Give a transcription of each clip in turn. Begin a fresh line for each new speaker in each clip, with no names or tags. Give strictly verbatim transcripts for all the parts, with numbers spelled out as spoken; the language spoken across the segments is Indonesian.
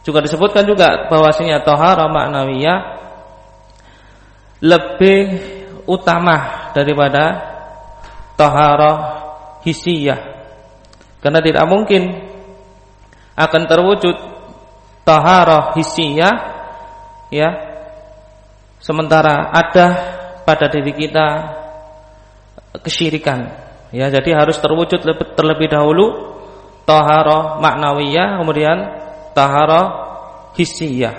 Juga disebutkan juga bahwasanya taharah ma'nawiyah lebih utama daripada taharah hissiyah. Karena tidak mungkin akan terwujud taharah hissiyah ya sementara ada pada diri kita kesyirikan. Ya, jadi harus terwujud terlebih dahulu taharah ma'nawiyah, kemudian taharah hissiyah.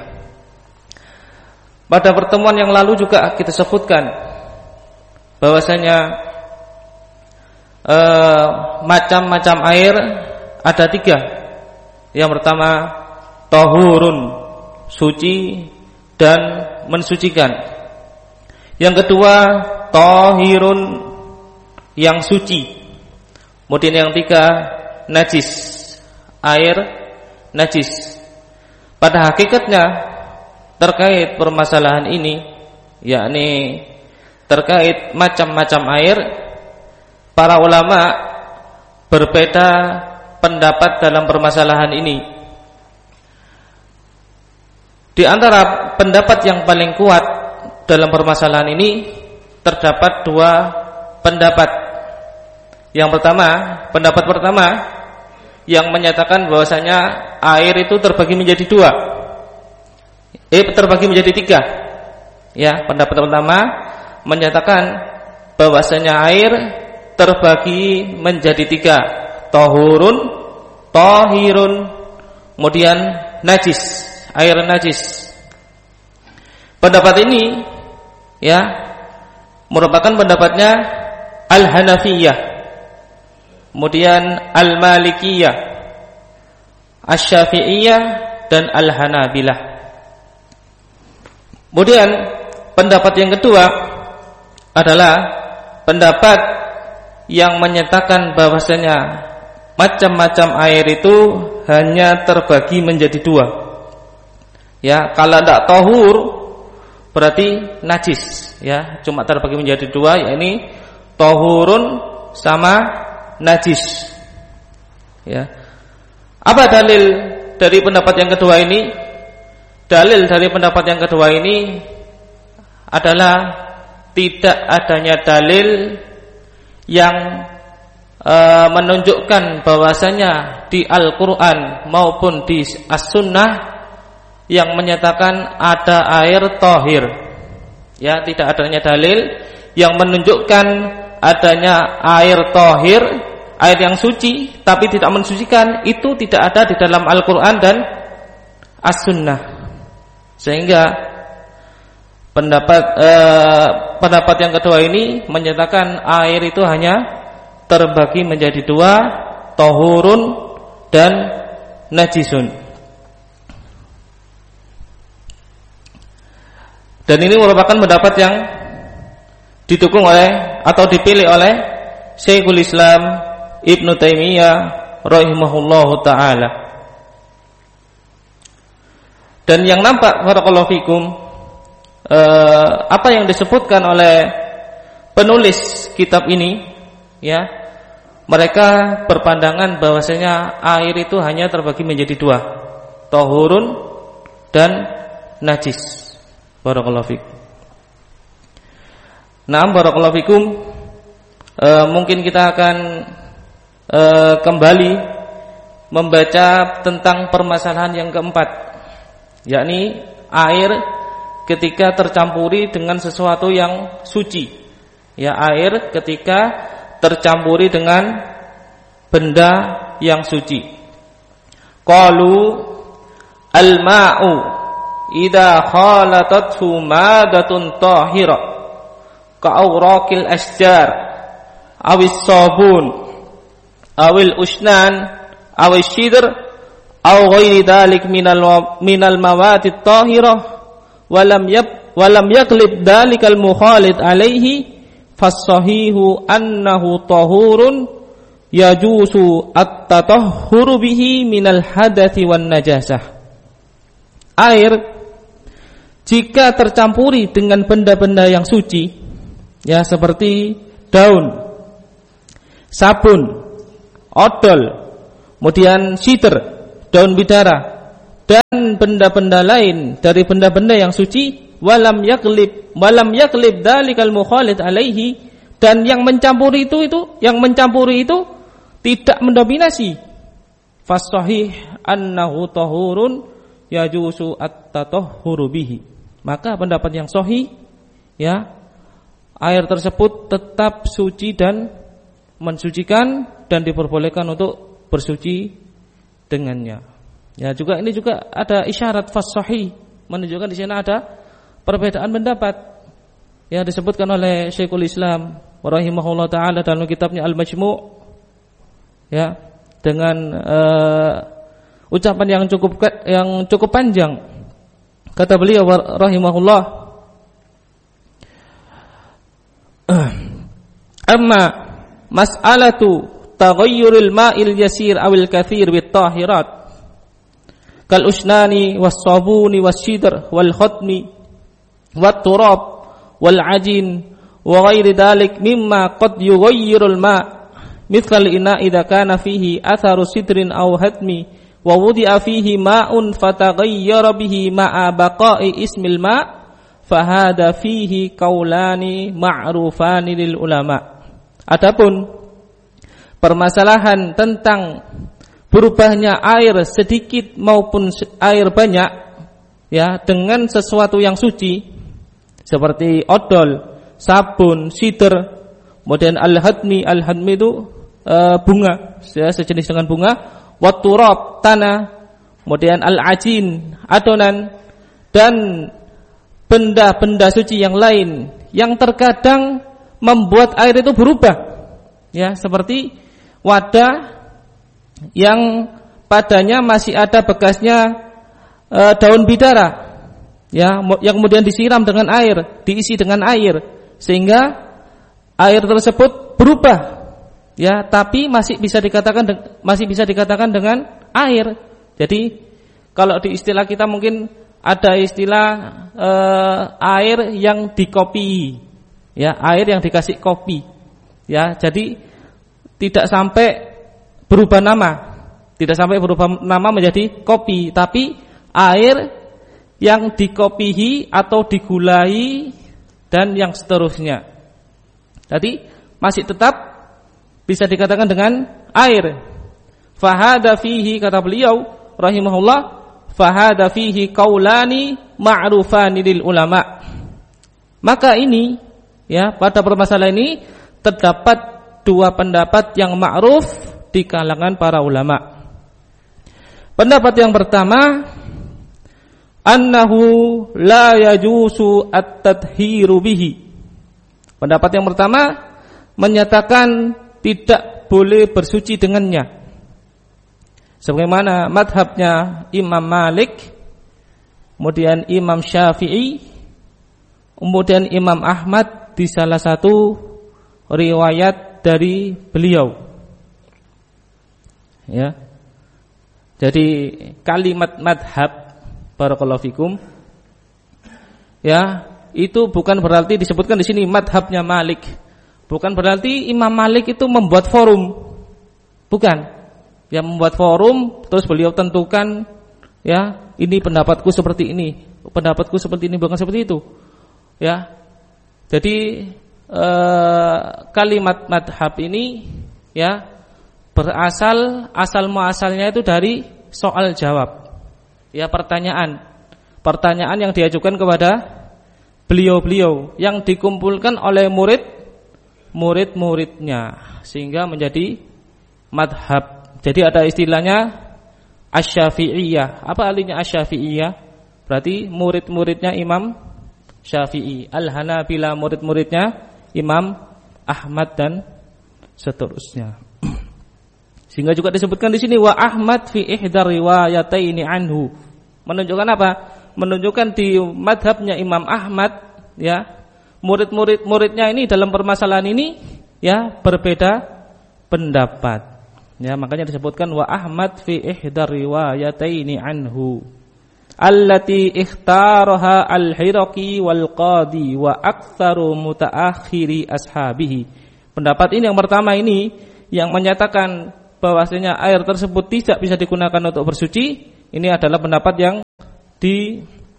Pada pertemuan yang lalu juga kita sebutkan bahwasanya eh, macam-macam air ada tiga. Yang pertama tahurun, suci dan mensucikan. Yang kedua tahirun, yang suci. Kemudian yang tiga najis, air najis. Pada hakikatnya terkait permasalahan ini, yakni terkait macam-macam air, para ulama berbeda pendapat dalam permasalahan ini. Di antara pendapat yang paling kuat dalam permasalahan ini terdapat dua pendapat. Yang pertama, pendapat pertama yang menyatakan bahwasanya air itu terbagi menjadi dua, eh terbagi menjadi tiga. Ya, pendapat pertama menyatakan bahwasanya air terbagi menjadi tiga, tahurun, tahirun, kemudian najis, air najis. Pendapat ini ya merupakan pendapatnya Al-Hanafiyah, kemudian Al-Malikiyah, Asy-Syafi'iyah dan Al-Hanabilah. Kemudian pendapat yang kedua adalah pendapat yang menyatakan bahwasanya macam-macam air itu hanya terbagi menjadi dua. Ya, kalau tidak tahur berarti najis, ya, cuma terbagi menjadi dua, yakni tahurun sama najis. Ya. Apa dalil dari pendapat yang kedua ini? Dalil dari pendapat yang kedua ini adalah tidak adanya dalil yang e, menunjukkan bahwasanya di Al-Qur'an maupun di As-Sunnah yang menyatakan ada air tahir. Ya, tidak adanya dalil yang menunjukkan adanya air tahir, air yang suci tapi tidak mensucikan, itu tidak ada di dalam Al-Qur'an dan As-Sunnah. Sehingga pendapat eh, pendapat yang kedua ini menyatakan air itu hanya terbagi menjadi dua, tahurun dan najisun. Dan ini merupakan pendapat yang didukung oleh atau dipilih oleh Syekhul Islam Ibnu Taimiyah rahimahullahu taala. Dan yang nampak barakallahu fikum eh, apa yang disebutkan oleh penulis kitab ini, ya, mereka berpandangan bahwasanya air itu hanya terbagi menjadi dua, tahurun dan najis. Barakallahu fikum. Nah, barakallahu fikum, e, mungkin kita akan e, kembali membaca tentang permasalahan yang keempat, yakni air ketika tercampuri dengan sesuatu yang suci. Ya, air ketika tercampuri dengan benda yang suci. Qalu al-ma'u idza khalatathu madatun tahira ka'awraqil asjar awis sabun awil usnan awis shidr aw ghairi dzalik minal minal mawatit tahirah walam yab walam yaglib dzalikal mukhalid alaihi fassahihu annahu tahurun yajusu at-tatahhuru bihi minal hadathi wan najasah. Air jika tercampuri dengan benda-benda yang suci, ya, seperti daun, sabun, odol, kemudian sidr, daun bidara, dan benda-benda lain dari benda-benda yang suci, walam yaklib walam yaklib dalikal mukhalid alaihi, dan yang mencampuri itu itu yang mencampuri itu tidak mendominasi. Fasahih annahu tahurun yajusu at-tatahhuru bihi. Maka pendapat yang sahih, ya, air tersebut tetap suci dan mensucikan dan diperbolehkan untuk bersuci dengannya. Ya, juga ini juga ada isyarat fasahih, menunjukkan di sana ada perbedaan pendapat. Ya, disebutkan oleh Syekhul Islam rahimahullah taala dalam kitabnya Al-Majmu', ya, dengan uh, ucapan yang cukup yang cukup panjang. Kata beliau rahimahullah, amma mas'alatu taghayyuril ma'il yasir awil katsir bit tahirat kal usnani was sabuni was sidr wal khatmi wat turab wal ajin wa ghairi dalik mimma qad yughayyirul ma' mithal ina idza kana fihi atharu sidrin aw hatmi wa wudi'a fihi ma'un fataghayyara bihi ma'a baqa'i ismil ma' fahada fihi qaulani ma'rufani lil ulama. Adapun permasalahan tentang berubahnya air sedikit maupun air banyak, ya, dengan sesuatu yang suci seperti odol, sabun, sidr, kemudian al-hadmi, al-hadmi itu e, bunga, ya, sejenis dengan bunga, wat turab, tanah, kemudian al-ajin, adonan, dan benda-benda suci yang lain yang terkadang membuat air itu berubah, ya, seperti wadah yang padanya masih ada bekasnya e, daun bidara, ya, yang kemudian disiram dengan air, diisi dengan air, sehingga air tersebut berubah, ya, tapi masih bisa dikatakan masih bisa dikatakan dengan air. Jadi kalau di istilah kita mungkin ada istilah e, air yang dikopi, ya, air yang dikasih kopi, ya. Jadi tidak sampai berubah nama, tidak sampai berubah nama menjadi kopi, tapi air yang dikopihi atau digulai dan yang seterusnya. Jadi masih tetap bisa dikatakan dengan air. Fahada fihi, kata beliau rahimahullah, fahada fihi qaulani ma'rufani lil ulama. Maka ini, ya, pada permasalahan ini terdapat dua pendapat yang ma'ruf di kalangan para ulama. Pendapat yang pertama, annahu la yajusu at-tadhiru bihi. Pendapat yang pertama menyatakan tidak boleh bersuci dengannya, sebagaimana madhabnya Imam Malik, kemudian Imam Syafi'i, kemudian Imam Ahmad di salah satu riwayat dari beliau, ya. Jadi kalimat madhab, barakallahu fikum, ya, itu bukan berarti disebutkan di sini madhabnya Malik, bukan berarti Imam Malik itu membuat forum, bukan, ya, membuat forum terus beliau tentukan, ya, ini pendapatku seperti ini, pendapatku seperti ini, bukan seperti itu, ya. Jadi eh, kalimat madhab ini, ya, berasal asal muasalnya itu dari soal jawab, ya, pertanyaan pertanyaan yang diajukan kepada beliau-beliau yang dikumpulkan oleh murid murid-muridnya sehingga menjadi madhab. Jadi ada istilahnya asy-Syafi'iyah. Apa artinya asy-Syafi'iyah? Berarti murid-muridnya Imam Syafi'i. Al-Hanabilah murid-muridnya Imam Ahmad dan seterusnya. Sehingga juga disebutkan di sini wa Ahmad fi ihdar riwayataini anhu. Menunjukkan apa? Menunjukkan di madhabnya Imam Ahmad, ya, murid-murid-muridnya ini dalam permasalahan ini, ya, berbeda pendapat, ya. Makanya disebutkan wa Ahmad fi ihdar riwayataini anhu allati ikhtaraha al-Hiraqi wal Qadi wa aktsaru mutaakhiri ashabihi. Pendapat ini yang pertama ini yang menyatakan bahwasanya air tersebut tidak bisa digunakan untuk bersuci, Ini adalah pendapat yang di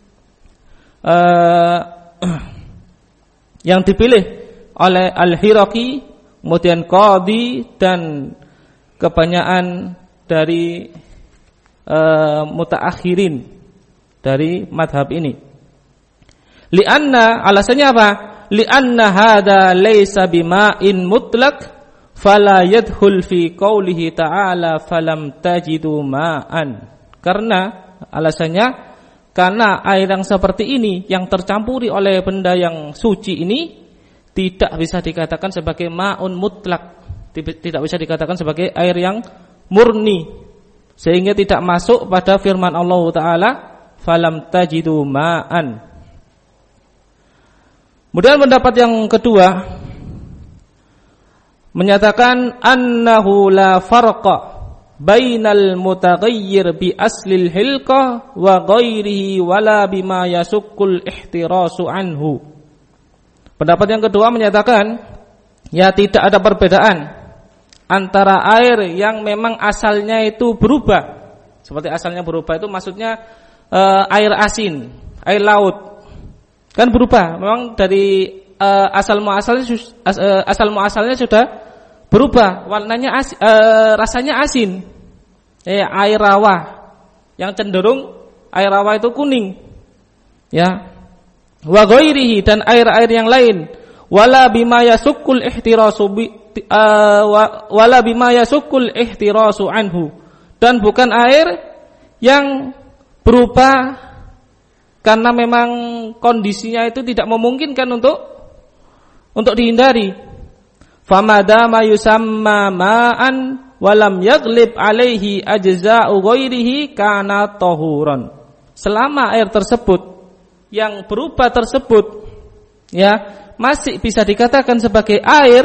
uh, yang dipilih oleh Al-Hiraqi, kemudian Qadhi dan kebanyakan dari uh, mutaakhirin dari madhab ini. Lianna, alasannya apa? Lianna hada laysa bima'in mutlaq fala yadkhul fi qoulihi ta'ala falam tajidu ma'an. Karena alasannya karena air yang seperti ini yang tercampuri oleh benda yang suci ini tidak bisa dikatakan sebagai ma'un mutlak, tidak bisa dikatakan sebagai air yang murni, sehingga tidak masuk pada firman Allah Ta'ala falam tajidu ma'an. Kemudian pendapat yang kedua menyatakan annahu la farqa bainal mutaghayyir bi aslil hilqah wa ghairihi wala bima yasuqqul ihtirasu anhu. Pendapat yang kedua menyatakan ya tidak ada perbedaan antara air yang memang asalnya itu berubah. Seperti asalnya berubah itu maksudnya e, air asin, air laut. Kan berubah. Memang dari e, asal muasalnya as, e, asal muasalnya sudah berubah, warnanya as, e, rasanya asin. Eh, air rawa yang cenderung air rawa itu kuning. Ya. Wa ghairihi dan air-air yang lain. Wala bima yasuqqul ihtirasu bi, uh, wala bima yasuqqul ihtirasu anhu. Dan bukan air yang berubah karena memang kondisinya itu tidak memungkinkan untuk untuk dihindari. Famadama yusamma ma'an walam yaglib alaihi ajza'u ghairihi kana tahuran. Selama air tersebut yang berubah tersebut ya masih bisa dikatakan sebagai air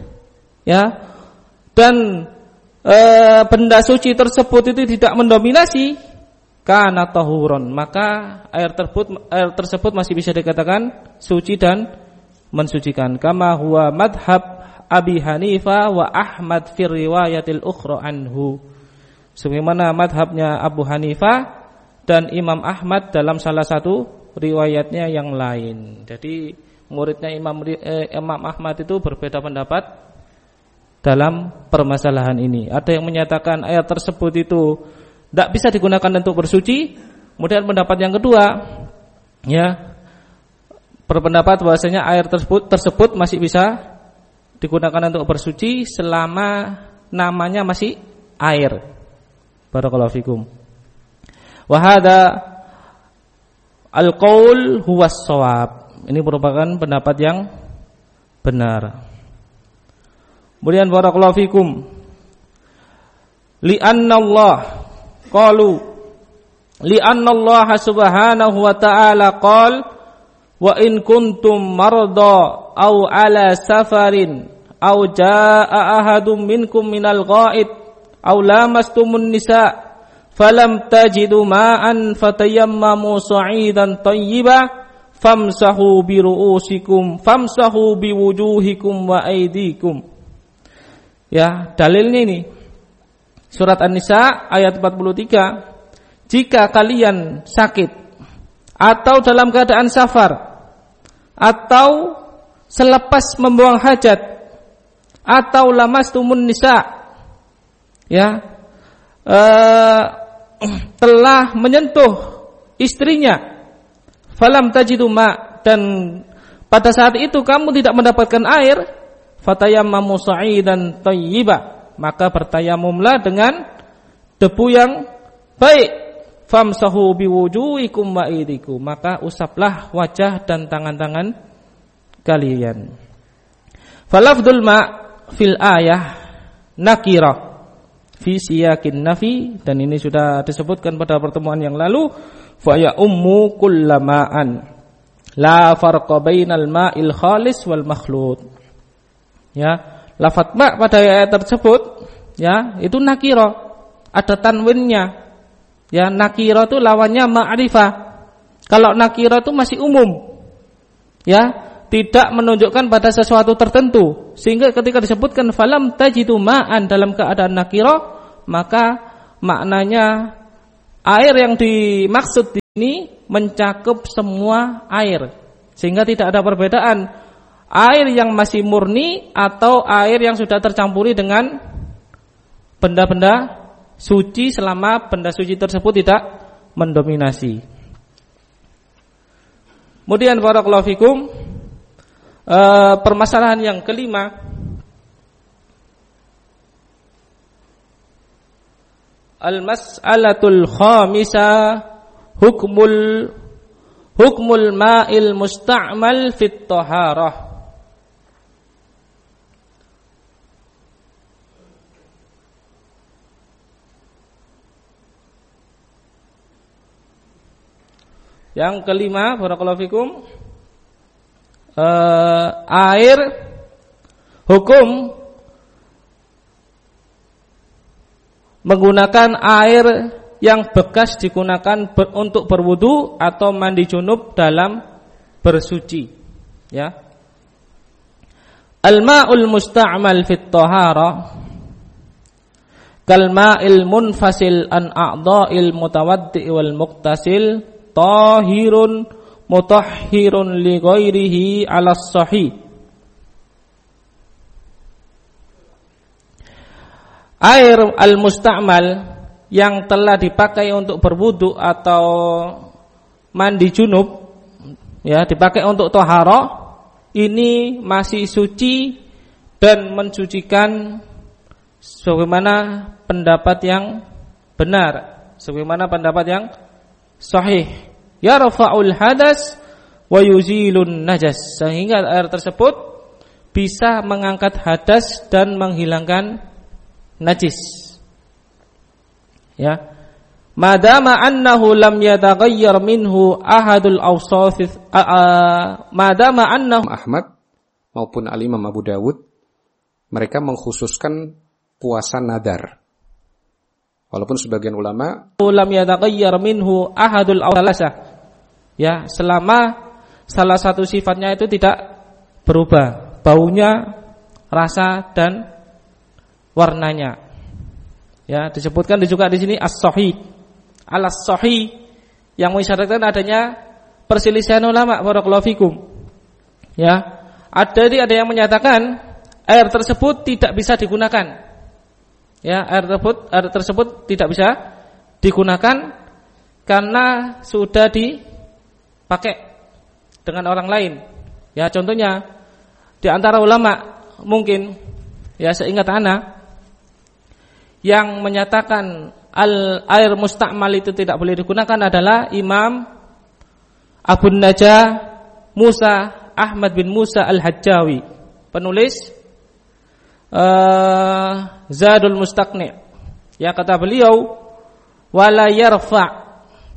ya, dan e, benda suci tersebut itu tidak mendominasi kana tahuran, maka air tersebut air tersebut masih bisa dikatakan suci dan mensucikan. Kama huwa madhab Abi Hanifah wa Ahmad fi riwayatil ukhra anhu. Sebagaimana madhabnya Abu Hanifah dan Imam Ahmad dalam salah satu riwayatnya yang lain. Jadi muridnya Imam eh, Imam Ahmad itu berbeda pendapat dalam permasalahan ini. Ada yang menyatakan air tersebut itu tidak bisa digunakan untuk bersuci. Kemudian pendapat yang kedua ya berpendapat bahwasanya air tersebut tersebut masih bisa digunakan untuk bersuci selama namanya masih air. Barakallahu fikum. Wa hadza al-qaul huwas shawab. Ini merupakan pendapat yang benar. Kemudian barakallahu fikum. Li anna Allah qalu li anna Allah subhanahu wa ta'ala qala wa in kuntum marda aw ala safarin aw jaa ahadum minkum minal ghaid aw lamastumun nisa falam tajidu ma'an fatayammamu sa'idan tayyiba famsahu bi ru'usikum famsahu bi wujuhikum wa aydikum. Ya, dalilnya ini surat An-Nisa ayat empat puluh tiga. Jika kalian sakit atau dalam keadaan safar atau selepas membuang hajat atau lamastumun nisa ya uh, telah menyentuh istrinya falam tajidu ma, dan pada saat itu kamu tidak mendapatkan air, fatayammamu sa'idan thayyiba, maka bertayamumlah dengan debu yang baik, famsahu biwujuhikum wa aydikum, maka usaplah wajah dan tangan-tangan kalian. Falafdul ma fil ayah nakirah fi siyakin nafi, dan ini sudah disebutkan pada pertemuan yang lalu, fa ya ummu kullama'an la farqa bainal ma'il khalis wal makhlut. Ya, lafaz ma pada ayat tersebut ya itu nakirah, ada tanwinnya. Ya, nakirah itu lawannya ma'rifah. Kalau nakirah itu masih umum. Ya, tidak menunjukkan pada sesuatu tertentu, sehingga ketika disebutkan falam tajidu ma'an dalam keadaan nakirah, maka maknanya Air yang dimaksud di ini mencakup semua air, sehingga tidak ada perbedaan air yang masih murni atau air yang sudah tercampuri dengan benda-benda suci selama benda suci tersebut tidak mendominasi. Kemudian barakallahu fikum, e, permasalahan yang kelima, al-mas'alatul khamisah, hukmul hukmul ma'il musta'mal fit taharah. Yang kelima, barakallahu fikum, uh, air, hukum menggunakan air yang bekas digunakan ber, untuk berwudu atau mandi junub dalam bersuci, ya. Al-ma'ul musta'mal fit taharah kal ma'il munfasil an a'dha'il mutawaddi wal muqtasil tahirun mutahhirun li ghairihi 'ala sahih. Air al-musta'mal yang telah dipakai untuk berwudu atau mandi junub, ya, dipakai untuk taharah, ini masih suci dan mensucikan sebagaimana pendapat yang benar, sebagaimana pendapat yang sahih. Yarfa'ul hadas wa yuzilun najas, sehingga air tersebut bisa mengangkat hadas dan menghilangkan najis. Ya. Madama annahu lam yataghayyar minhu ahadul awsaf, madama annahu
Ahmad maupun Al-Imam Abu Dawud, mereka mengkhususkan puasa nadar. Walaupun sebagian ulama
lam yataghayyar minhu ahadul awsalah, ya, selama salah satu sifatnya itu tidak berubah, baunya, rasa dan warnanya. Ya, disebutkan juga di sini as-sahih. Al-sahih yang mengisyaratkan adanya perselisihan ulama, barakallahu fikum. Ya, ada ada yang menyatakan air tersebut tidak bisa digunakan. Ya, air tersebut air tersebut tidak bisa digunakan karena sudah dipakai dengan orang lain. Ya, contohnya di antara ulama mungkin, ya, seingat ana, yang menyatakan al air musta'mal itu tidak boleh digunakan adalah Imam Abu Najah Musa Ahmad bin Musa Al-Hajjawi, penulis uh, Zadul Mustaqni. Ya, kata beliau, wala yarfa'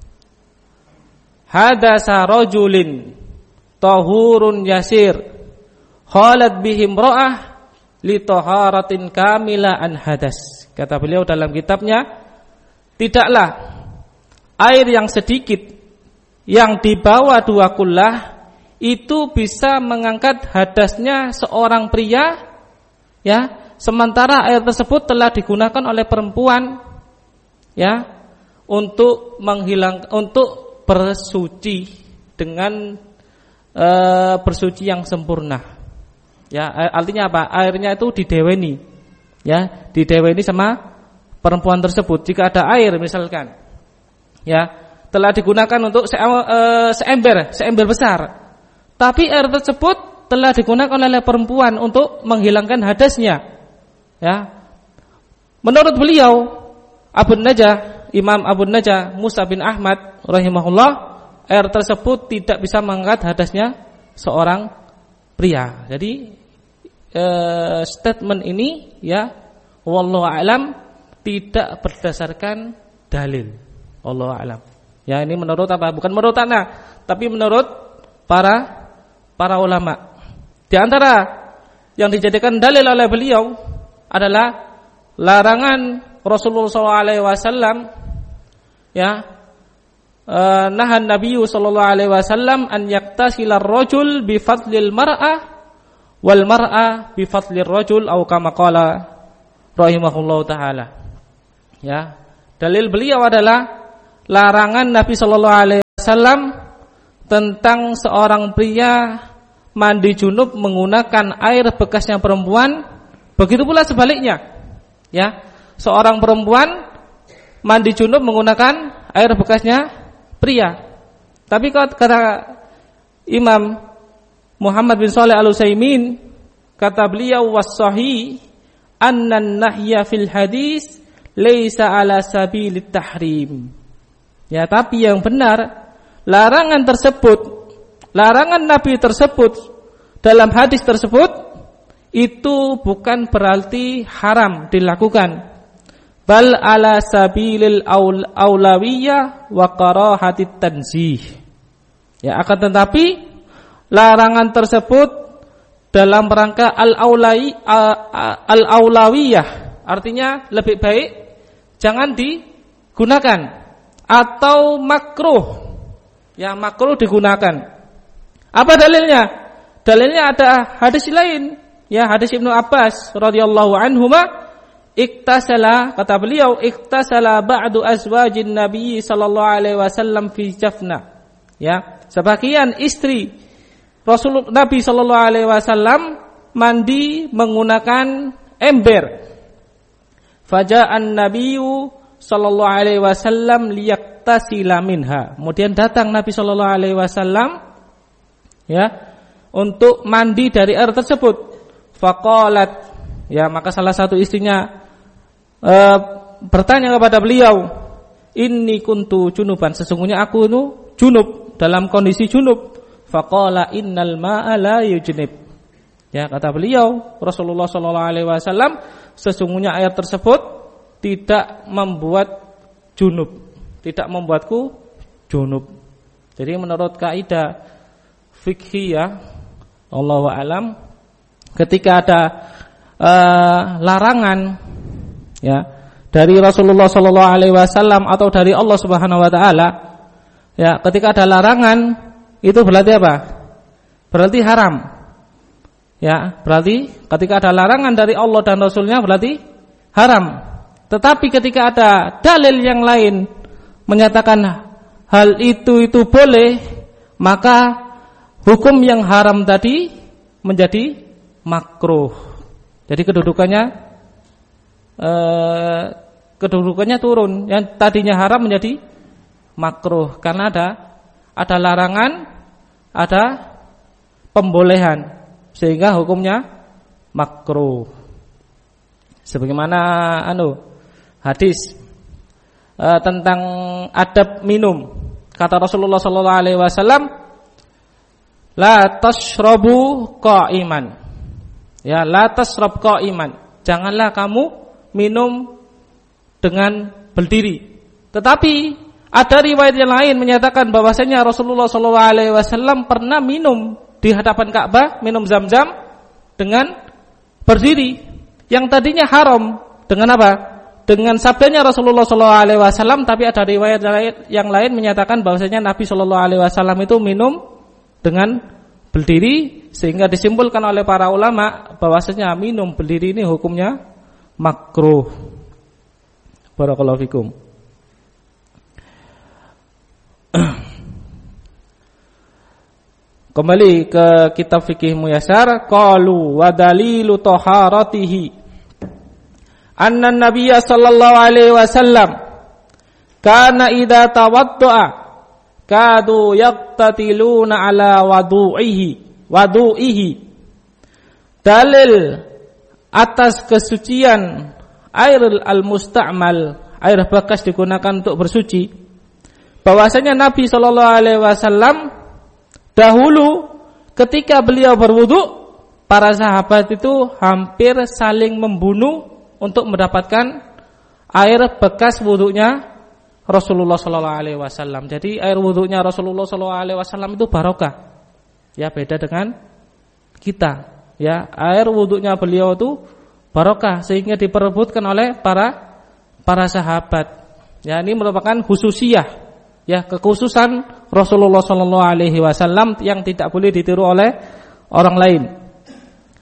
hadasa rajulin tahurun yasir khalat bihim ra'ah li taharatin kamila an hadas. Kata beliau dalam kitabnya, tidaklah air yang sedikit yang dibawa dua kullah itu bisa mengangkat hadasnya seorang pria, ya, sementara air tersebut telah digunakan oleh perempuan, ya, untuk menghilang, untuk bersuci dengan e, bersuci yang sempurna. Ya, artinya apa? Airnya itu dideweni, ya, dideweni sama perempuan tersebut. Jika ada air misalkan, ya, telah digunakan untuk se, e, seember, seember besar, tapi air tersebut telah digunakan oleh perempuan untuk menghilangkan hadasnya. Ya, menurut beliau Abu Najah, Imam Abu Najah Musa bin Ahmad rahimahullah, air tersebut tidak bisa mengangkat hadasnya seorang pria. Jadi eh, statement ini, ya, wallahu a'lam, tidak berdasarkan dalil. Wallahu a'lam. Ya, ini menurut apa? Bukan menurut ana, tapi menurut para para ulama. Di antara yang dijadikan dalil oleh beliau adalah larangan Rasulullah shallallahu alaihi wasallam, ya, uh, nahan Nabi sallallahu alaihi wasallam an yaktasila ar-rajul bi fadlil mar'ah wal mar'ah bi fadlir rajul, atau kama qala rahimahullahu taala. Ya, dalil beliau adalah larangan Nabi Shallallahu Alaihi Wasallam tentang seorang pria mandi junub menggunakan air bekasnya perempuan, begitu pula sebaliknya, ya, seorang perempuan mandi junub menggunakan air bekasnya pria. Tapi kata Imam Muhammad bin Shalih Al-Utsaimin, kata beliau, was-sahih annan nahya fil hadis laisa ala sabilit tahrim. Ya, tapi yang benar, larangan tersebut, larangan Nabi tersebut dalam hadis tersebut itu bukan berarti haram dilakukan. Bal ala sabilil aulawiyah wa karahatit tanzih. Ya, akan tetapi larangan tersebut dalam rangka al-aulai al-aulawiyah, artinya lebih baik jangan digunakan, atau makruh. Ya, makruh digunakan. Apa dalilnya? Dalilnya ada hadis lain, ya, hadis Ibnu Abbas radhiyallahu anhuma, iktasala, kata beliau, iktasala ba'du azwajin Nabi sallallahu alaihi wasallam fi jafna. Ya, sebagian istri Rasul Nabi sallallahu alaihi wasallam mandi menggunakan ember. Faja'an Nabiyyu sallallahu alaihi wasallam liyaktasila minha. Kemudian datang Nabi sallallahu alaihi wasallam, ya, untuk mandi dari air tersebut. Faqalat, ya, maka salah satu istrinya Uh, bertanya kepada beliau, inni kuntu junuban, sesungguhnya aku itu junub, dalam kondisi junub. Faqala innal ma'a la yujnib. Ya, kata beliau Rasulullah sallallahu alaihi wasallam, sesungguhnya air tersebut tidak membuat junub, tidak membuatku junub. Jadi menurut kaidah fikih, ya, Allahu a'lam, ketika ada uh, larangan, ya, dari Rasulullah sallallahu alaihi wasallam atau dari Allah Subhanahu wa taala, ya, ketika ada larangan itu berarti apa? Berarti haram. Ya, berarti ketika ada larangan dari Allah dan Rasulnya berarti haram. Tetapi ketika ada dalil yang lain menyatakan hal itu itu boleh, maka hukum yang haram tadi menjadi makruh. Jadi kedudukannya Eh, kedudukannya turun, yang tadinya haram menjadi makruh karena ada ada larangan, ada pembolehan, sehingga hukumnya makruh. Sebagaimana anu hadis eh, tentang adab minum, kata Rasulullah sallallahu alaihi wasallam, la tashrabu qa'iman. Ya, la tashrab qa'iman. Janganlah kamu minum dengan berdiri. Tetapi ada riwayat yang lain menyatakan bahwasanya Rasulullah sallallahu alaihi wasallam pernah minum di hadapan Ka'bah, minum Zam-Zam dengan berdiri, yang tadinya haram. Dengan apa? Dengan sabdanya Rasulullah sallallahu alaihi wasallam. Tapi ada riwayat yang lain menyatakan bahwasanya Nabi sallallahu alaihi wasallam itu minum dengan berdiri, sehingga disimpulkan oleh para ulama bahwasanya minum berdiri ini hukumnya makruh. Barakallahu fikum. Kembali ke kitab fikih Muyassar, qalu wa dalilu taharatihi anna an-nabiy sallallahu alaihi wasallam kana idza tawaddaa kadu yaqtatiluna ala wadu'ihi wadu'ihi. Dalil atas kesucian air al-musta'mal, air bekas digunakan untuk bersuci, bahwasanya Nabi sallallahu alaihi wasallam dahulu ketika beliau berwudu, para sahabat itu hampir saling membunuh untuk mendapatkan air bekas wudunya Rasulullah sallallahu alaihi wasallam. Jadi air wudunya Rasulullah sallallahu alaihi wasallam itu barokah. Ya, beda dengan kita. Ya, air wudunya beliau itu barokah sehingga diperebutkan oleh para para sahabat. Ya, ini merupakan khususiyah, ya, kekhususan Rasulullah sallallahu alaihi wasallam yang tidak boleh ditiru oleh orang lain.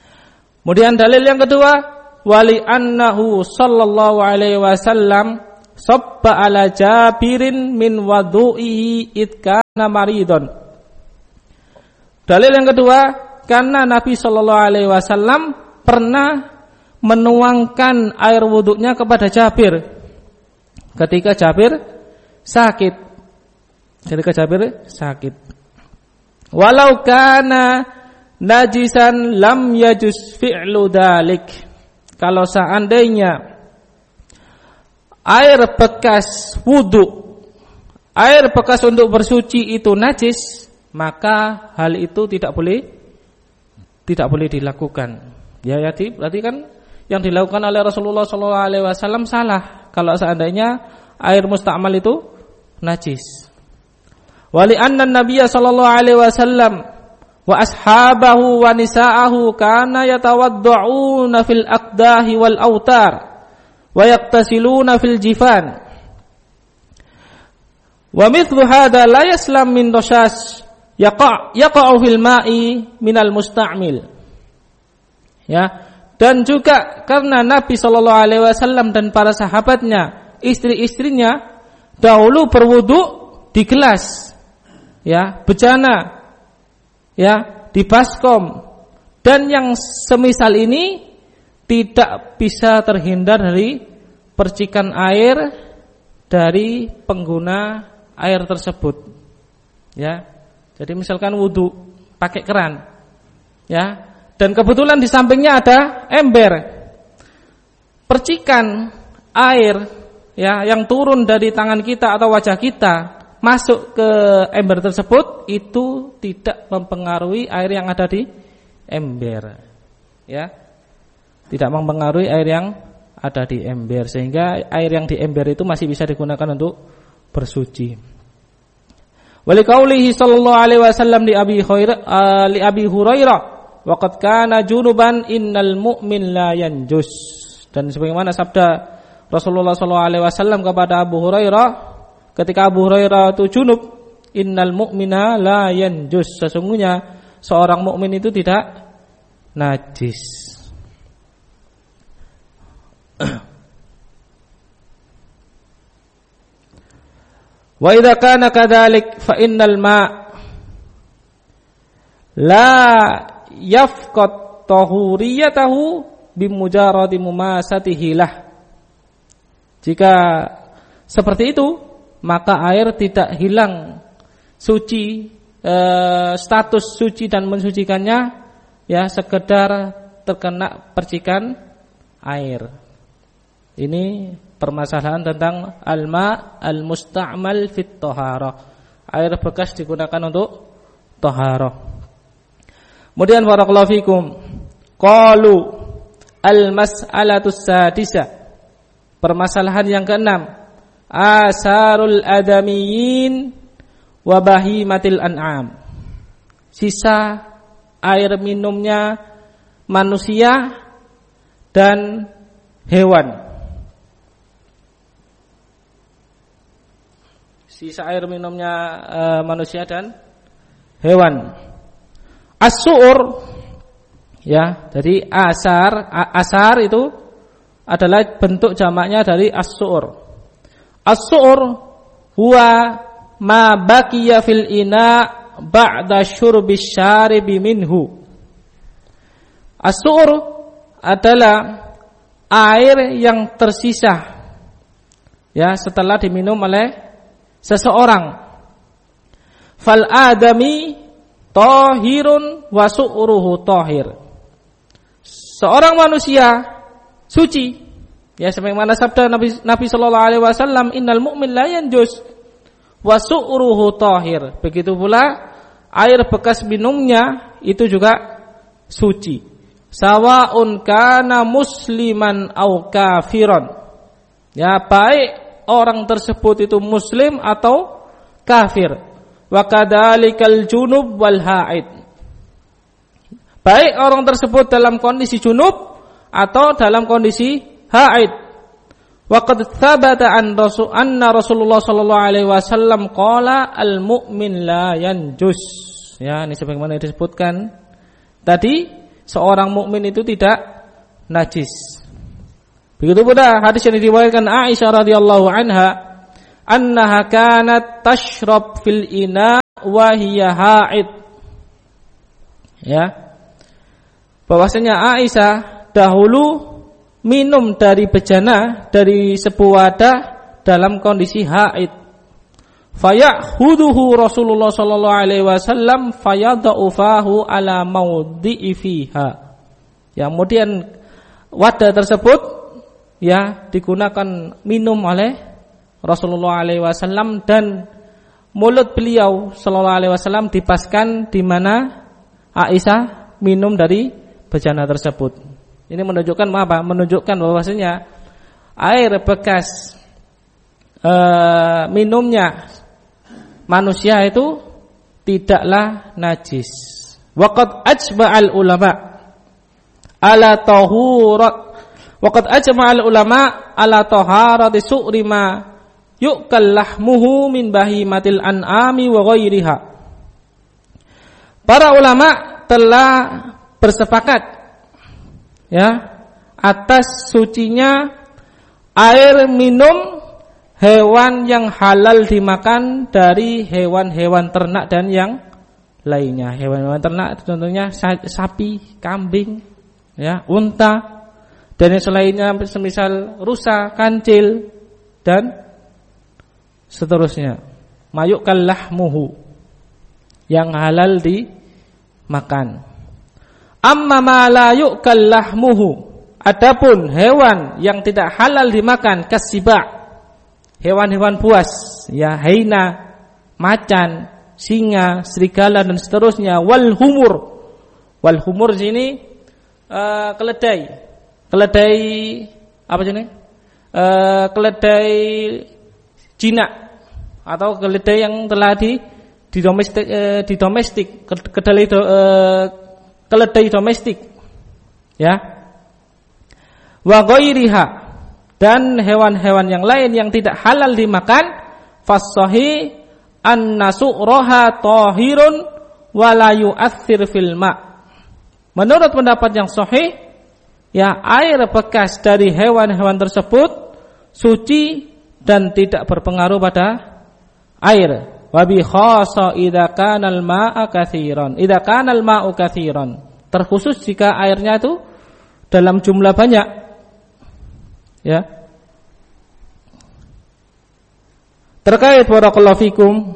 Kemudian dalil yang kedua, wali annahu sallallahu alaihi wasallam sabba ala Jabirin min wadu'ihi id kana maridun. Dalil yang kedua, karena Nabi sallallahu alaihi wasallam pernah menuangkan air wuduknya kepada Jabir ketika Jabir sakit. Ketika Jabir sakit. Walau kana najisan lam yajuz fi'lu dalik. Kalau seandainya air bekas wuduk, air bekas untuk bersuci itu najis, maka hal itu tidak boleh tidak boleh dilakukan. Ya, ya, berarti kan yang dilakukan oleh Rasulullah shallallahu alaihi wasallam salah kalau seandainya air musta'mal itu najis. Wali anna Nabiya sallallahu alaihi wasallam wa ashabahu wa nisa'ahu kana yatawadda'una fil aqdahi wal autar wa yaqtasiluna fil jifan. Wa mithlu hadha la yaslam min dosas yaqa' yaqa'u fil ma'i minal musta'mil. Ya, dan juga karena Nabi sallallahu alaihi wasallam dan para sahabatnya, istri-istrinya dahulu berwudu di gelas, ya, bejana, ya, di baskom, dan yang semisal ini tidak bisa terhindar dari percikan air dari pengguna air tersebut. Ya, jadi misalkan wudu pakai keran, ya, dan kebetulan di sampingnya ada ember, percikan air, ya, yang turun dari tangan kita atau wajah kita masuk ke ember tersebut itu tidak mempengaruhi air yang ada di ember, ya, tidak mempengaruhi air yang ada di ember, sehingga air yang di ember itu masih bisa digunakan untuk bersuci. Wali qaulihi sallallahu alaihi wasallam li Abi Hurairah uh, li Abi Hurairah waqad kana junuban innal mu'min la yanjus. Dan sebagaimana sabda Rasulullah sallallahu alaihi wasallam kepada Abu Hurairah ketika Abu Hurairah itu junub, innal mu'mina la yanjus, sesungguhnya seorang mukmin itu tidak najis. Wa idza kana kadzalik fa innal ma' la yafqat tahuriyatahu bimujarradi mumasatihi lah. Jika seperti itu, maka air tidak hilang suci, e, status suci dan mensucikannya, ya, sekedar terkena percikan air. Ini permasalahan tentang al-ma' al-musta'mal fit taharah. Air bekas digunakan untuk taharah. Kemudian barakallahu fikum, qalu al-mas'alatus sadisah, permasalahan yang keenam, asarul adamiyyin wa bahimatil an'am, sisa air minumnya manusia dan hewan. Sisa air minumnya uh, manusia dan hewan. As-su'ur, ya, jadi asar, asar itu adalah bentuk jamaknya dari as-su'ur. As-su'ur huwa ma baqiya fil ina ba'da syurbis syaribi minhu. As-su'ur adalah air yang tersisa, ya, setelah diminum oleh seseorang. Fal adami tahirun wa su'ruhu tahir. Seorang manusia suci, ya, sebagaimana sabda Nabi Nabi sallallahu alaihi wasallam, innal mu'min la yanjus wa su'ruhu tahir. Begitu pula air bekas minumnya itu juga suci. Sawa'un kana musliman au kafiran. Ya, baik orang tersebut itu muslim atau kafir. Wa kadzalikal junub wal haid. Baik orang tersebut dalam kondisi junub atau dalam kondisi haid. Wa qad tsabata an rasul anna Rasulullah sallallahu alaihi wasallam qala al mu'min la yanjus. Ya, ini sebagaimana disebutkan tadi, seorang mukmin itu tidak najis. Begitu pula hadis yang diriwayatkan Aisyah radhiyallahu anha, annaha kanat tashrab fil ina wa hiya haid. Ya. Bahwasanya Aisyah dahulu minum dari bejana, dari sebuah wadah dalam kondisi haid. Fayakhudhuhu Rasulullah sallallahu alaihi wasallam fayadau fahu ala maudhi'i fiha. Ya, kemudian wadah tersebut ya digunakan minum oleh Rasulullah alaihi wasallam, dan mulut beliau sallallahu alaihi wasallam dipaskan di mana Aisyah minum dari bejana tersebut. Ini menunjukkan apa? Menunjukkan bahwasanya air bekas e, minumnya manusia itu tidaklah najis. Waqad ajma'al ulama ala tahurat Waqad ajma'al ulama ala taharati su'ri ma yu'kal lahmuhu min bahimatil an'ami wa ghairiha. Para ulama telah bersepakat ya atas sucinya air minum hewan yang halal dimakan dari hewan-hewan ternak dan yang lainnya. Hewan-hewan ternak contohnya sapi, kambing, ya, unta, dan yang selainnya semisal rusa, kancil, dan seterusnya. Mayukal lahmuhu, yang halal dimakan. Amma ma la yu'kal lahmuhu, adapun hewan yang tidak halal dimakan, kasiba, hewan-hewan buas, ya, hyena, macan, singa, serigala, dan seterusnya. Wal humur, wal humur sini uh, keledai. Keledai apa jenis? E, keledai jinak atau keledai yang telah di di domestik, e, di domestik, kedelai do, e, keledai domestik, ya. Wa ghairiha, dan hewan-hewan yang lain yang tidak halal dimakan, fassahi an-nasu'raha tahirun wa la yu'athir fil ma'. Menurut pendapat yang sahih, ya, air bekas dari hewan-hewan tersebut suci dan tidak berpengaruh pada air. Wa bi khassa idza kana al-ma'u katsiran. Idza kana al-ma'u katsiran. Terkhusus jika airnya itu dalam jumlah banyak. Ya. Terkait barakallahu fikum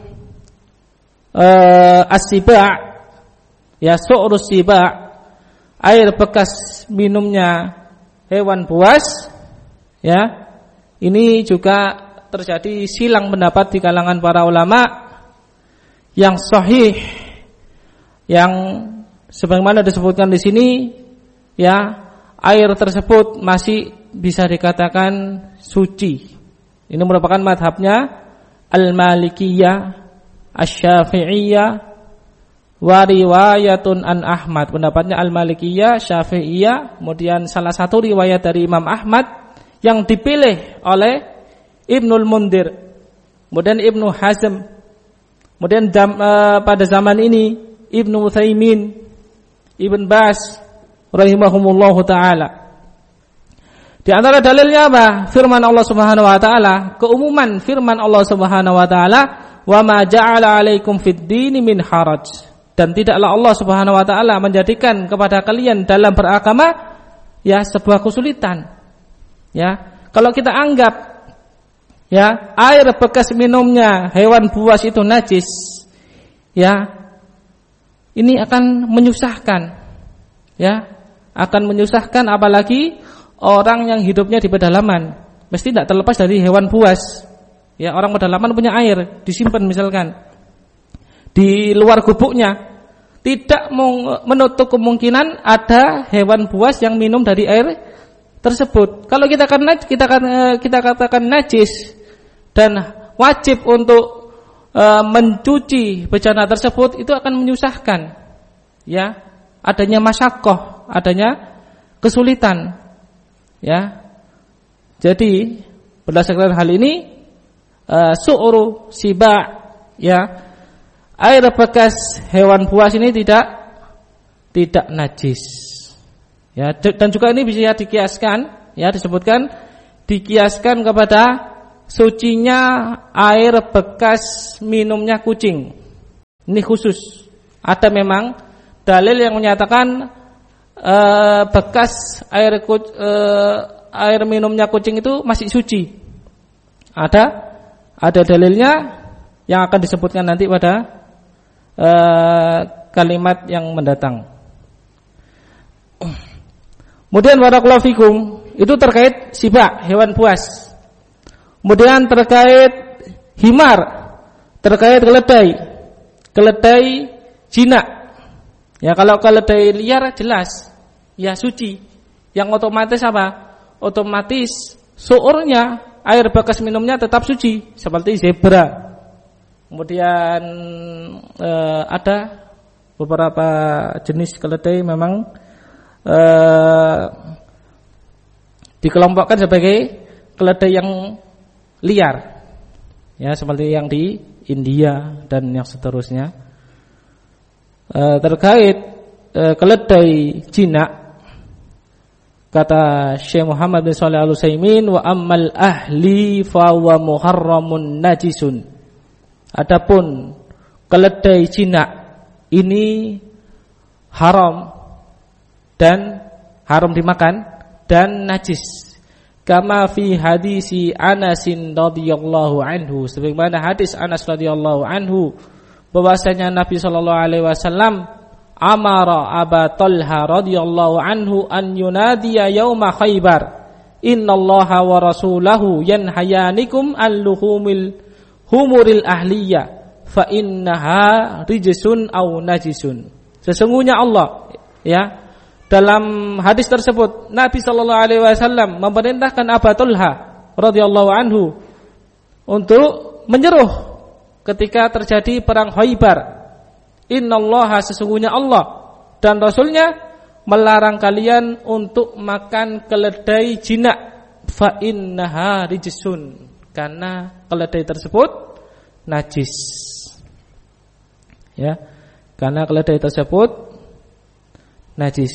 uh, as-siba', ya, su'rus siba', air bekas minumnya hewan buas, ya, ini juga terjadi silang pendapat di kalangan para ulama. Yang sahih, yang sebagaimana disebutkan di sini, ya, air tersebut masih bisa dikatakan suci. Ini merupakan madhabnya Al-Malikiyah, Asy-Syafi'iyah, wa riwayatun an Ahmad. Pendapatnya Al-Malikiyah, Syafi'iyah, kemudian salah satu riwayat dari Imam Ahmad yang dipilih oleh Ibnul Mundir, kemudian Ibnu Hazm, kemudian dam, uh, pada zaman ini Ibnu Utsaimin, Ibn Bas rahimahumullahu taala. Di antara dalilnya apa? Firman Allah Subhanahu wa taala, keumuman firman Allah Subhanahu wa taala, "Wa ma ja'ala 'alaikum fid dini min haraj." Dan tidaklah Allah Subhanahu wa taala menjadikan kepada kalian dalam beragama, ya, sebuah kesulitan. Ya, kalau kita anggap, ya, air bekas minumnya hewan buas itu najis, ya, ini akan menyusahkan, ya, akan menyusahkan apalagi orang yang hidupnya di pedalaman, mesti tidak terlepas dari hewan buas. Ya, orang pedalaman punya air disimpan misalkan di luar gubuknya, tidak menutup kemungkinan ada hewan buas yang minum dari air tersebut. Kalau kita kan kita kan kita katakan najis dan wajib untuk e, mencuci bejana tersebut, itu akan menyusahkan, ya, adanya masyaqqah, adanya kesulitan, ya. Jadi berdasarkan hal ini, e, su'ru siba', ya, air bekas hewan buas ini tidak tidak najis. Ya, dan juga ini bisa dikiaskan, ya disebutkan dikiaskan kepada sucinya air bekas minumnya kucing. Ini khusus. Ada memang dalil yang menyatakan e, bekas air e, air minumnya kucing itu masih suci. Ada ada dalilnya yang akan disebutkan nanti pada e, kalimat yang mendatang. Kemudian barakallahu fikum, itu terkait sibak, hewan buas. Kemudian terkait himar, terkait keledai, keledai jinak. Ya kalau keledai liar jelas, ya suci. Yang otomatis apa? Otomatis suurnya, air bekas minumnya tetap suci, seperti zebra. Kemudian eh, ada beberapa jenis keledai memang eh, dikelompokkan sebagai keledai yang liar, ya seperti yang di India dan yang seterusnya. E, terkait e, keledai jinak, kata Syekh Muhammad bin Shalih Al-Utsaimin, wa ammal ahli fa huwa muharramun najisun. Adapun keledai jinak ini haram dan haram dimakan dan najis. Kama fi hadisi Anasin radhiyallahu anhu, sebagaimana hadis Anas radhiyallahu anhu bahwasanya Nabi sallallahu alaihi wasallam amara Aba Talha radhiyallahu anhu an yunadiya yauma Khaibar, innallaha wa rasulahu yanhayanikum al-luhumil humuril ahliyah fa innaha rijsun aw najisun. Sesungguhnya Allah, ya, dalam hadis tersebut Nabi sallallahu alaihi wasallam memerintahkan Aba Talha radhiyallahu anhu untuk menyeruh ketika terjadi perang Khaibar, innallaha, sesungguhnya Allah dan Rasulnya melarang kalian untuk makan keledai jinak, fa innaha rijsun, karena keledai tersebut najis. Ya, karena keledai tersebut najis.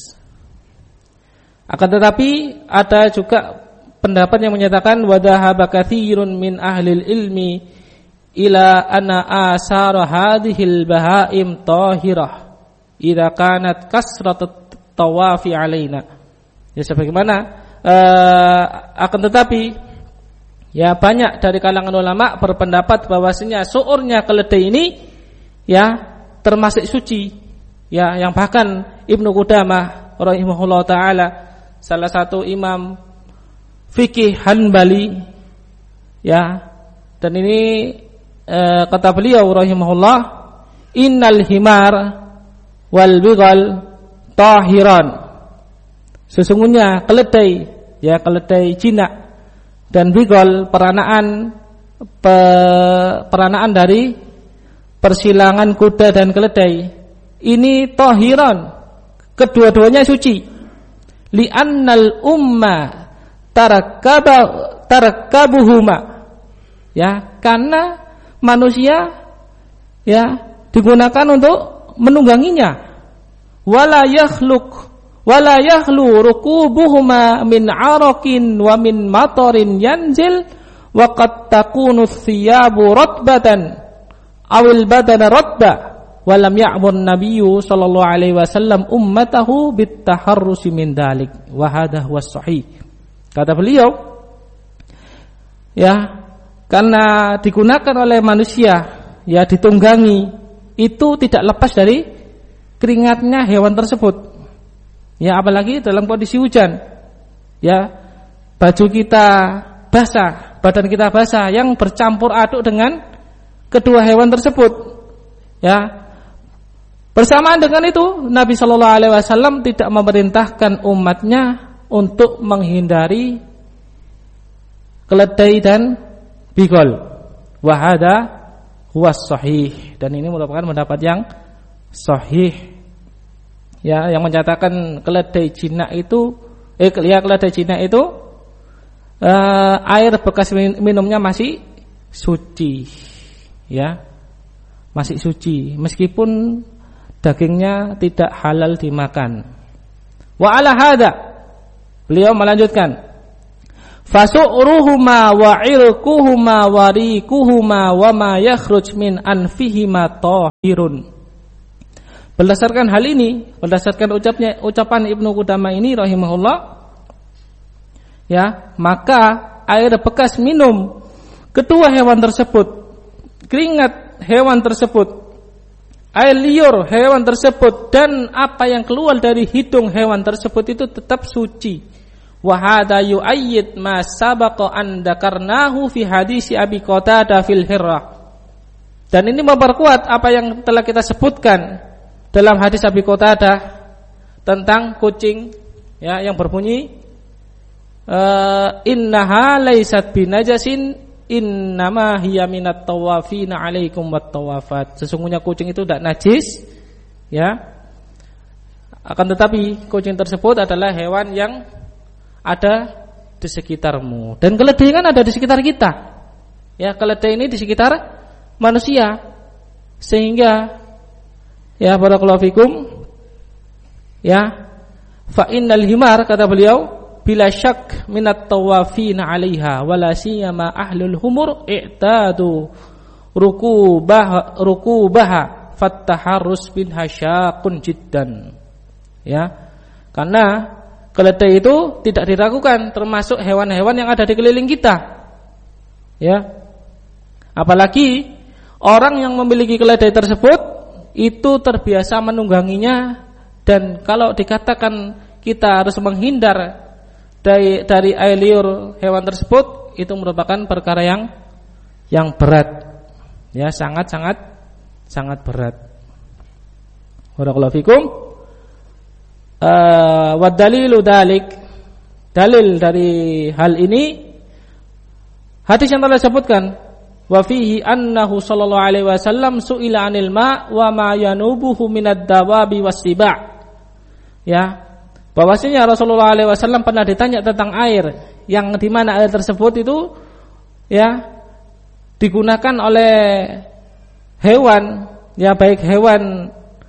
Akan tetapi ada juga pendapat yang menyatakan wa dhahaba katsirun min ahlil ilmi ila anna asara hadhil bahaim tahirah idza kanat kasratut tawafi alaina. Ya sebagaimana uh, akan tetapi ya banyak dari kalangan ulama berpendapat bahwasanya suurnya keledai ini ya termasuk suci. Ya yang bahkan Ibnu Qudamah rahimahullah taala, salah satu imam fikih Hanbali, ya, dan ini E, kata beliau rahimahullah, innal himar wal bighal tahiran, sesungguhnya keledai, ya keledai jinak dan bighal peranaan pe, peranaan dari persilangan kuda dan keledai ini tahiran, kedua-duanya suci. Li'annal umma tarakkaba tarakkabuhuma, ya karena manusia ya digunakan untuk menungganginya. Wala yakhluq wala yakhlu rukubuhuma min 'araqin wa min matarin yanzil wa qad takunu thiyabu ratbatan awil badana ratba wa lam ya'mur nabiyyu sallallahu alaihi wasallam ummatahu bit taharrusi min dalik wa hadha huwas sahih. Kata beliau, ya karena digunakan oleh manusia, ya ditunggangi, itu tidak lepas dari keringatnya hewan tersebut. Ya apalagi dalam kondisi hujan. Ya baju kita basah, badan kita basah yang bercampur aduk dengan kedua hewan tersebut. Ya. Bersamaan dengan itu Nabi sallallahu alaihi wasallam tidak memerintahkan umatnya untuk menghindari keledai dan bighal. Wa hadza huwas sahih, dan ini merupakan pendapat yang sahih. Ya, yang menyatakan keledai jinak itu eh ya keledai jinak itu eh, air bekas minumnya masih suci. Ya. Masih suci meskipun dagingnya tidak halal dimakan. Wa ala hadza, Beliau melanjutkan, fasu'ruhuma wa 'irquhuma wa riquhuma wa ma yakhruj min anfihima tahirun. Berdasarkan hal ini, berdasarkan ucapnya ucapan Ibnu Qudamah ini rahimahullah, ya, maka air bekas minum kedua hewan tersebut, keringat hewan tersebut, air liur hewan tersebut, dan apa yang keluar dari hidung hewan tersebut itu tetap suci. Wa hadza yu'ayyid ma sabaqa an dzakarnahu fi hadisi Abi Qatadah fil Hirrah. Dan ini memperkuat apa yang telah kita sebutkan dalam hadis Abi Qatadah tentang kucing, ya, yang berbunyi uh, innaha laysat binajasin innama hiya minat tawafina 'alaikum wat tawafat. Sesungguhnya kucing itu tidak najis, ya. Akan tetapi kucing tersebut adalah hewan yang ada di sekitarmu, dan keledai kan ada di sekitar kita, ya. Keledai ini di sekitar manusia, sehingga, ya, barakallahu fikum, ya, fa innal himar, kata beliau, bila syak minat tawafina 'alaiha wala siyama ahlul humur i'tadu rukubah rukubaha fattaharrus bin hasyaqun jiddan, ya. Karena keledai itu tidak diragukan termasuk hewan-hewan yang ada di keliling kita, ya. Apalagi orang yang memiliki keledai tersebut itu terbiasa menungganginya, dan kalau dikatakan kita harus menghindar dari dari air liur hewan tersebut, itu merupakan perkara yang yang berat, ya, sangat sangat sangat berat. Barakallahu fikum. Uh, wa dalilu dalik, dalil dari hal ini hadis yang telah disebutkan, wa fihi annahu sallallahu alaihi wasallam su'ila 'anil ma' wa ma yanubuhu minad dawabi was-siba', ya, bahwasanya Rasulullah alaihi wasallam pernah ditanya tentang air, yang di mana air tersebut itu, ya, digunakan oleh hewan, ya, baik hewan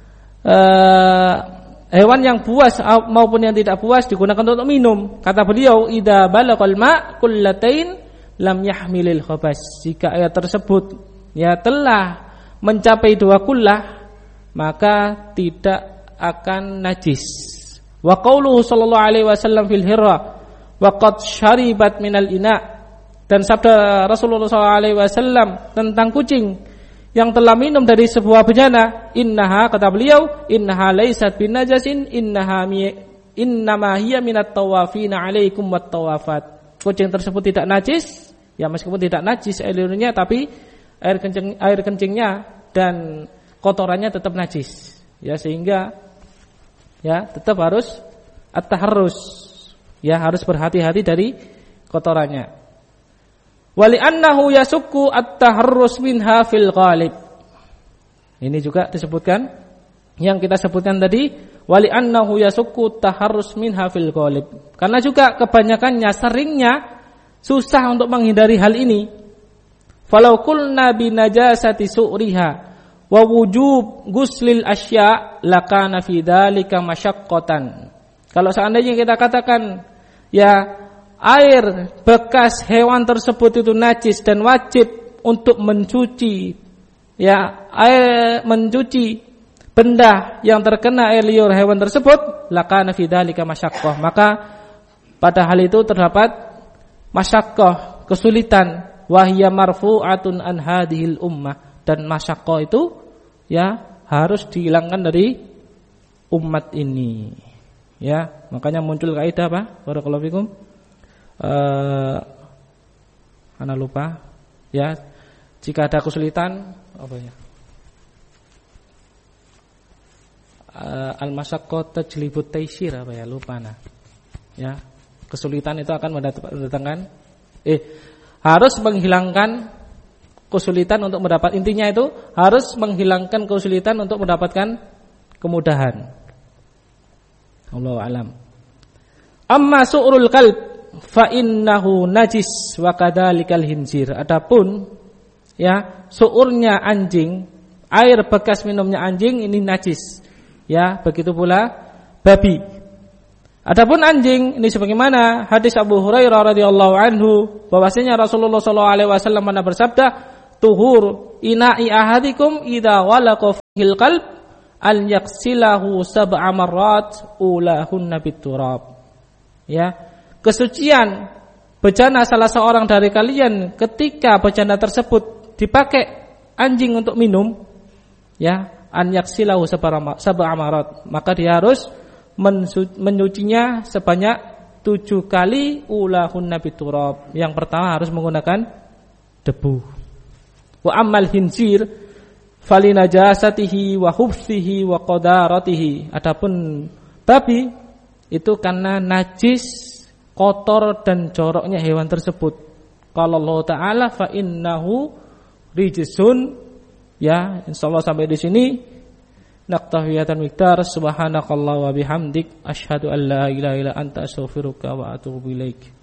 uh, hewan yang buas maupun yang tidak buas digunakan untuk minum. Kata beliau, idza balaghal ma' kullatain lam yahmilil khabas. Jika air tersebut, ya, telah mencapai dua kullah, maka tidak akan najis. Wa qauluhu sallallahu alaihi wasallam fil Hirrah wa qad syaribat minal ina', dan sabda Rasulullah sallallahu alaihi wasallam tentang kucing yang telah minum dari sebuah bejana, innaha, kata beliau, innaha laysat binajasin innaha innama hiya minat tawafina 'alaikum wat tawafat. Kucing tersebut tidak najis, ya, meskipun tidak najis air liurnya, tapi air kencing air kencingnya dan kotorannya tetap najis, ya, sehingga, ya, tetap harus at-taharrus, ya, harus berhati-hati dari kotorannya. Wali annahu yasukku at-taharrus minha fil ghalib. Ini juga disebutkan yang kita sebutkan tadi, wali annahu yasukku taharrus minha fil ghalib. Karena juga kebanyakannya, seringnya susah untuk menghindari hal ini. Falau qulna bi najasati su'riha wa wujub guslil asya lakana fi dzalika masyaqqatan. Kalau seandainya kita katakan, ya, air bekas hewan tersebut itu najis dan wajib untuk mencuci, ya, air mencuci benda yang terkena air liur hewan tersebut, lakana fi dzalika masyaqqah, maka pada hal itu terdapat masyaqqah, kesulitan, wa hiya marfu'atun an hadhil ummah, dan masyaqqah itu, ya, harus dihilangkan dari umat ini, ya. Makanya muncul kaidah apa? Barakallahu fikum. Uh, ana lupa, ya, jika ada kesulitan, apa ya, uh, al-masyaqqah tajlibut taysir, apa ya, lupa nah, ya, kesulitan itu akan mendatangkan, eh harus menghilangkan kesulitan untuk mendapat, intinya itu harus menghilangkan kesulitan untuk mendapatkan kemudahan. Allahu a'lam. Amma su'rul qalb fa innahu najis wa kadzalikal hinzir. Adapun, ya, su'urnya anjing, air bekas minumnya anjing ini najis, ya, begitu pula babi. Adapun anjing ini sebagaimana hadis Abu Hurairah radhiyallahu anhu bahwasanya Rasulullah sallallahu alaihi wasallam pernah bersabda, "Tuhur ina'i ahadikum idza walaqa fihil qalb al yaghsilahu sab'a marrat ulahunna biturab." Ya, kesucian bejana salah seorang dari kalian ketika bejana tersebut dipakai anjing untuk minum, ya, an yaghsilahu sab'a marrat, maka dia harus menyucinya sebanyak tujuh kali ulahunna biturab. Yang pertama harus menggunakan debu. Wa ammal hinzir falinajasatihi wa hubsihi wa qadaratihi. Adapun babi itu karena najis, kotor dan joroknya hewan tersebut. Qala Allah Ta'ala fa innahu rijsun. Ya, insyaallah sampai di sini. Naqtahiyatan miqdar subhanakallah wa bihamdik asyhadu an la ilaha illa anta astaghfiruka wa atubu ilaik.